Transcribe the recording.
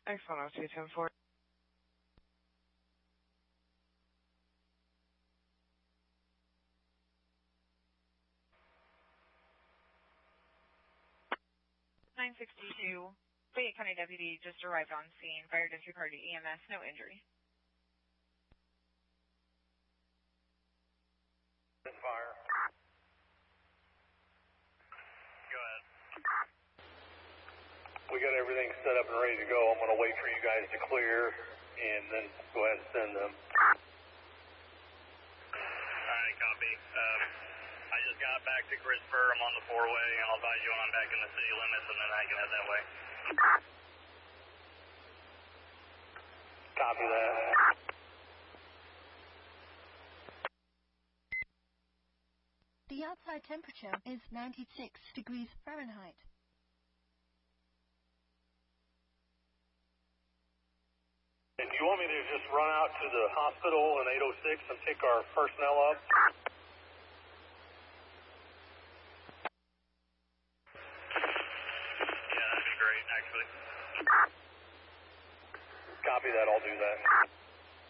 Excellent, 210-4. Fayette County deputy just arrived on scene. Fire district party EMS, no injury. Fire. Go ahead. We got everything set up and ready to go. I'm going to wait for you guys to clear and then go ahead and send them. Alright, copy. I just got back to Christopher. I'm on the 4-way, and I'll advise you when I'm back in the city limits, and then I can head that way. Copy that. The outside temperature is 96 degrees Fahrenheit. And do you want me to just run out to the hospital in 806 and pick our personnel up? Yeah, that'd be great, actually. Copy that, I'll do that.